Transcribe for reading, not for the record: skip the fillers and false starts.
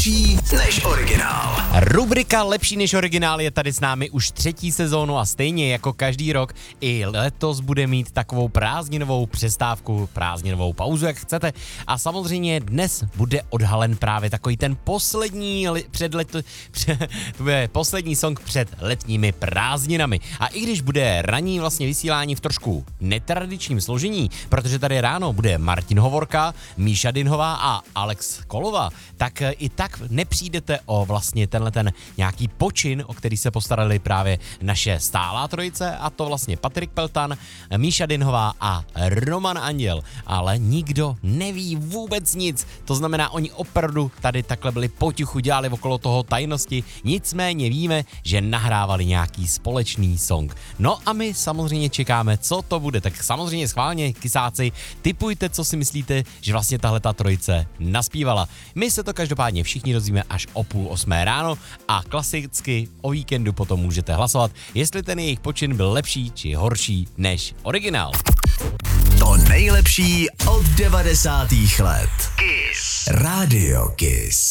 lepší než originál. Rubrika Lepší než originál je tady s námi už 3. sezónu a stejně jako každý rok i letos bude mít takovou prázdninovou přestávku, prázdninovou pauzu, jak chcete. A samozřejmě dnes bude odhalen právě takový ten poslední to bude poslední song před letními prázdninami. A i když bude ranní vlastně vysílání v trošku netradičním složení, protože tady ráno bude Martin Hovorka, Míša Dinhová a Alex Kolová, tak i tak nepřijdete o vlastně tenhle ten nějaký počin, o který se postarali právě naše stálá trojice, a to vlastně Patrik Peltan, Míša Dinhová a Roman Anděl. Ale nikdo neví vůbec nic. To znamená, oni opravdu tady takhle byli potichu, dělali okolo toho tajnosti, nicméně víme, že nahrávali nějaký společný song. No a my samozřejmě čekáme, co to bude. Tak samozřejmě schválně, kysáci, tipujte, co si myslíte, že vlastně tahle ta trojice naspívala. My se to každopádně všichni dozvíme až o 7:30 ráno a klasicky o víkendu potom můžete hlasovat, jestli ten jejich počin byl lepší či horší než originál. To nejlepší od 90. let. Kiss. Radio Kiss.